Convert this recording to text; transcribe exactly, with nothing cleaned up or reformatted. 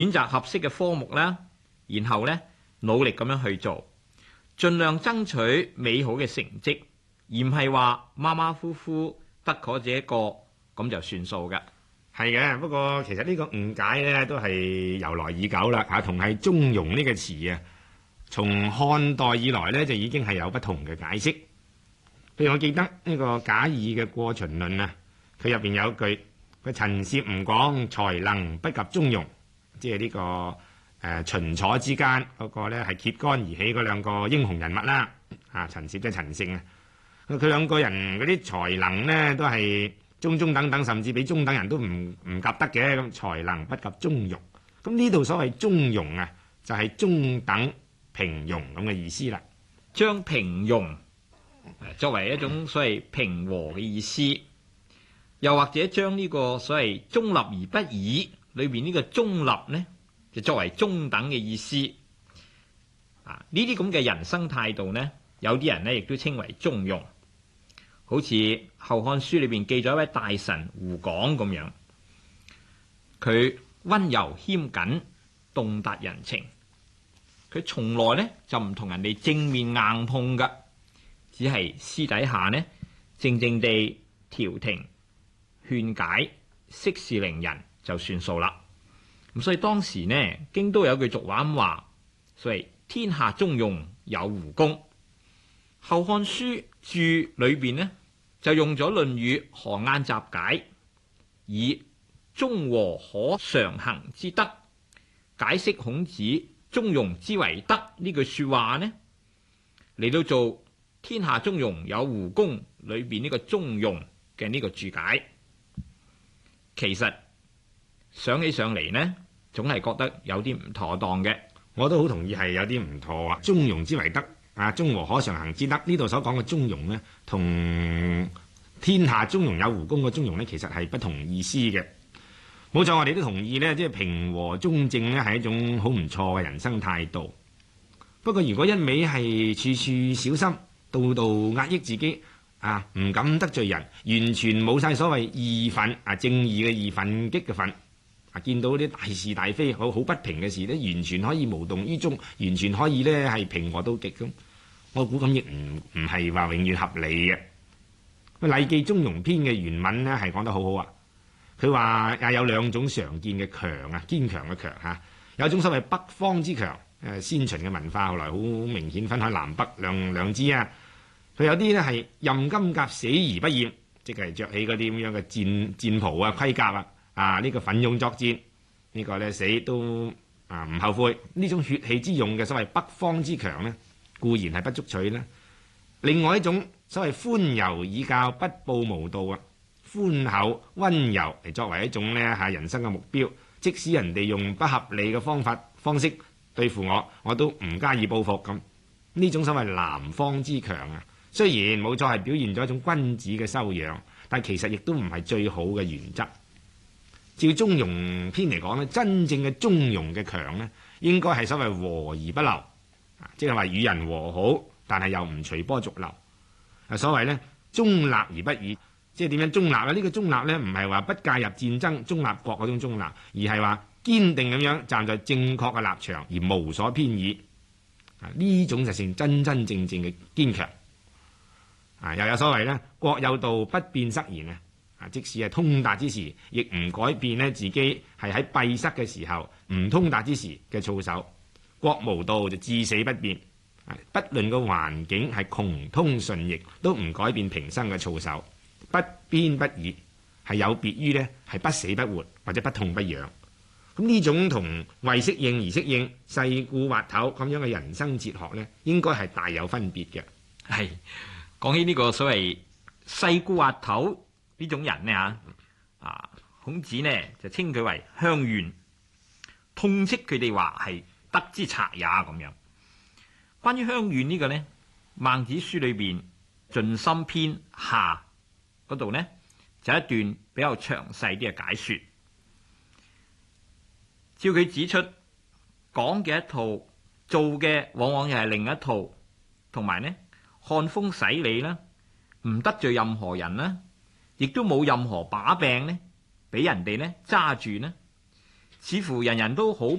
選擇合適嘅科目啦，然後呢努力咁樣去做，盡量爭取美好嘅成績，而唔係話馬馬虎虎得嗰這一個咁就算數嘅。 係嘅，不過其實呢個誤解呢都係由來已久啦嚇，同係中庸呢個詞啊，從漢代以來呢就已經係有不同嘅解釋。譬如我記得呢個賈誼嘅《過秦論》啊，佢入邊有一句佢陳涉吳廣才能不及中庸，即係呢、這個誒、呃、秦楚之間嗰個呢係揭竿而起嗰兩個英雄人物啦。啊，陳涉即係陳勝啊，佢兩個人嗰啲才能呢都係中中等等，甚至比中等人都唔唔及得嘅，咁才能不及中庸。咁呢度所謂中庸啊，就係、是、中等平庸咁嘅意思啦。 將平庸作為一種所謂平和嘅意思，又或者將呢個所謂中立而不倚裏邊呢個中立呢，就作為中等嘅意思。啊，呢啲咁嘅人生態度呢，有啲人呢亦都稱為中庸。好似《後漢書》裏邊記咗一位大臣胡廣咁樣，佢溫柔謙謹，洞達人情。佢從來呢就唔同人哋正面硬碰㗎，只係私底下呢靜靜地調停勸解，息事寧人就算數啦。咁所以當時呢，京都有句俗話咁話，所謂天下中庸有胡公。《後漢書》注裏邊呢，就用咗《論語·河晏集解》，以中和可常行之德解釋孔子中庸之為德呢句說話呢，嚟到做天下中庸有胡公裏邊呢個中庸嘅呢個注解。其實想起上嚟呢，總係覺得有啲唔妥當嘅。 我都好同意係有啲唔妥啊！中庸之為德啊，中和可常行之德，呢度所講嘅中庸呢，同天下中庸有胡公嘅中庸呢，其實係不同意思嘅。冇錯，我哋都同意呢，即係平和中正呢係一種好唔錯嘅人生態度。不過如果一味係處處小心，度度壓抑自己啊，唔敢得罪人，完全冇晒所謂義憤啊，正義嘅義，憤激嘅憤啊，見到啲大是大非好好不平嘅事呢，完全可以無動於衷，完全可以呢係平和到極咁。我估咁亦唔唔係話永遠合理嘅。《禮記·中庸篇》嘅原文呢係講得好好啊。佢話也有兩種常見嘅強啊，堅強嘅強嚇，有一種所謂北方之強，誒先秦嘅文化後來好明顯分開南北兩兩支啊。佢有啲呢係任金甲死而不厭，即係着起嗰啲咁樣嘅戰戰袍啊、盔甲啊，啊呢、呢個奮勇作戰，呢、呢個呢死都啊唔後悔。呢種血氣之勇嘅所謂北方之強呢，固然係不足取啦。另外一種所謂寬柔以教，不暴無道啊，寬厚溫柔嚟作為一種呢係人生嘅目標，即使人哋用不合理嘅方法方式對付我，我都唔加以報復咁。呢種所謂南方之強啊，雖然冇錯係表現咗一種君子嘅修養，但其實亦都唔係最好嘅原則。照中庸篇嚟講呢，真正嘅中庸嘅強呢，應該係所謂和而不流，即係話與人和好，但係又唔隨波逐流。所謂呢，中立而不倚，即係點樣中立啊？呢、這個中立呢，唔係話不介入戰爭、中立國嗰種中立，而係話堅定咁樣站在正確嘅立場，而無所偏倚。啊，呢種就算真真正正嘅堅強。啊，又有所謂呢，國有道不變失言啊！啊，即使係通達之時，亦唔改變呢自己係喺閉塞嘅時候唔通達之時嘅操守。國無道就至死不變。不論個環境係窮通順逆，都唔改變平生嘅操守。不偏不倚係有別於呢係不死不活或者不痛不癢。咁呢種同為適應而適應、世故滑頭咁樣嘅人生哲學呢，應該係大有分別嘅。 係講起呢個所謂世故滑頭呢種人呢嚇，啊孔子呢就稱佢為鄉願，痛斥佢哋話係德之賊也咁樣。關於鄉願呢個呢，孟子書裏邊盡心篇下嗰度呢，就一段比較詳細啲嘅解說。照佢指出，講嘅一套，做嘅往往又係另一套，同埋呢看風使理啦，唔得罪任何人啦，亦都冇任何把柄呢俾人哋呢揸住呢， 似乎人人都好